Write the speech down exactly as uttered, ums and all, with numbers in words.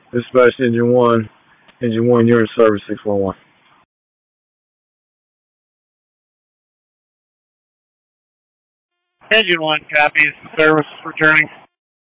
Dispatch Engine one. Engine one, you're in service six one one. Engine one copies. Service returning.